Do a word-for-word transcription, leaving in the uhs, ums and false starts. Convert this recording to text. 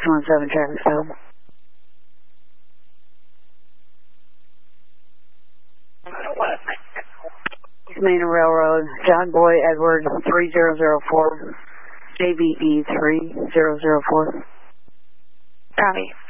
one seven traffic stop. East Main Railroad, John Boy Edward three zero zero four, A V E three zero zero four. Copy.